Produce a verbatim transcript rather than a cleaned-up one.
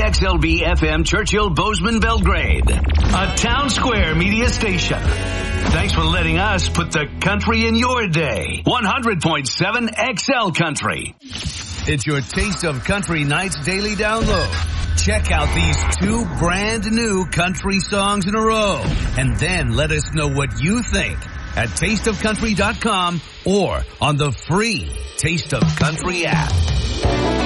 X L B F M Churchill Bozeman Belgrade, a Town Square media station. Thanks for letting us put the country in your day. one hundred point seven X L Country. It's your Taste of Country Nights daily download. Check out these two brand new country songs in a row, and then let us know what you think at taste of country dot com or on the free Taste of Country app.